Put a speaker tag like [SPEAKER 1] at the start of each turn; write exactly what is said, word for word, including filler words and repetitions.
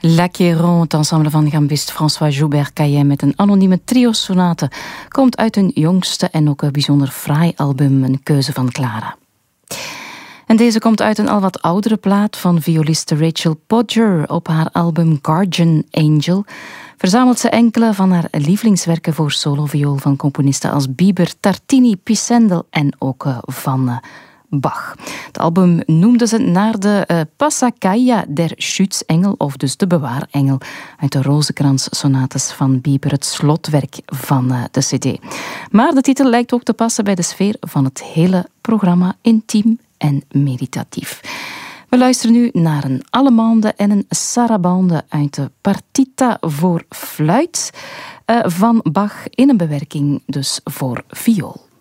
[SPEAKER 1] L'Achéron, het ensemble van gambist François Joubert Caillet met een anonieme trio-sonate, komt uit hun jongste en ook een bijzonder fraai album, een keuze van Clara. En deze komt uit een al wat oudere plaat van violiste Rachel Podger. Op haar album Guardian Angel verzamelt ze enkele van haar lievelingswerken voor soloviool van componisten als Bieber, Tartini, Pisendel en ook van uh, Bach. Het album noemde ze naar de uh, Passacaglia der Schutzengel, of dus de bewaarengel, uit de Rozenkrans-sonates van Bieber, het slotwerk van uh, de cd. Maar de titel lijkt ook te passen bij de sfeer van het hele programma, intiem en meditatief. We luisteren nu naar een allemande en een sarabande uit de Partita voor fluit uh, van Bach in een bewerking dus voor viool.